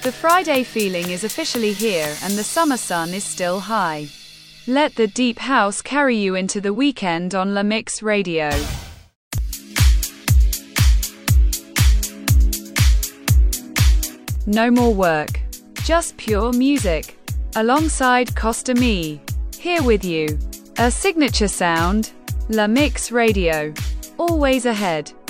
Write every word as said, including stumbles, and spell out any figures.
The Friday feeling is officially here and the summer sun is still high. Let the deep house carry you into the weekend on La Mix Radio. No more work, just pure music. Alongside Costa Me, here with you. A signature sound, La Mix Radio. Always ahead.